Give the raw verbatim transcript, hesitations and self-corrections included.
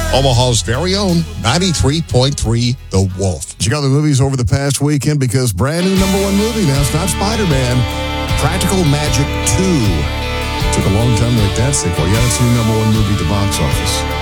Omaha's very own ninety-three point three The Wolf. Check out the movies over the past weekend because brand new number one movie now. It's not Spider-Man. Practical Magic two. Took a long time to make that sequel. Yeah, it's a new number one movie at the box office.